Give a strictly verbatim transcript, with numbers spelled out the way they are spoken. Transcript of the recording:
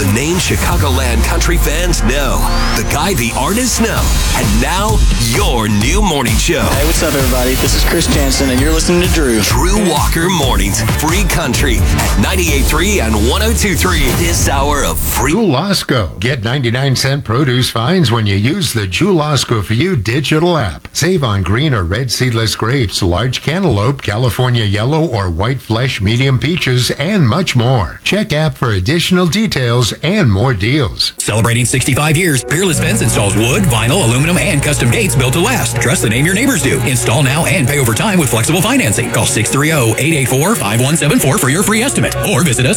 The name Chicagoland country fans know. The guy the artists know. And now, your new morning show. Hey, what's up, everybody? This is Chris Jansen, and you're listening to Drew. Drew Walker Mornings, free country at ninety-eight point three and one oh two point three. This hour of free. Jewel-Osco. Get ninety-nine cent produce finds when you use the Jewel-Osco for You digital app. Save on green or red seedless grapes, large cantaloupe, California yellow or white flesh medium peaches, and much more. Check app for additional details and more deals. Celebrating sixty-five years, Peerless Fence installs wood, vinyl, aluminum, and custom gates built to last. Trust the name your neighbors do. Install now and pay over time with flexible financing. Call six three zero, eight eight four, five one seven four for your free estimate or visit us